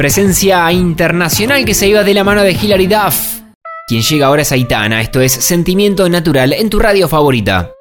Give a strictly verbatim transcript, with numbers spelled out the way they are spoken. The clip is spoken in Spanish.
Presencia internacional que se iba de la mano de Hilary Duff. Quien llega ahora es Aitana, esto es Sentimiento Natural en tu radio favorita.